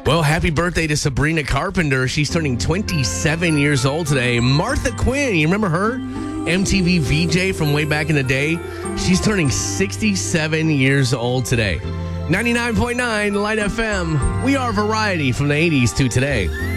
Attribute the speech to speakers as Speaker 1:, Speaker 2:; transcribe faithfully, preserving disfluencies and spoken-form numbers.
Speaker 1: Well, happy birthday to Sabrina Carpenter. She's turning twenty-seven years old today. Martha Quinn, you remember her? M T V V J from way back in the day. She's turning sixty-seven years old today. ninety-nine point nine Light F M. We are variety from the eighties to today.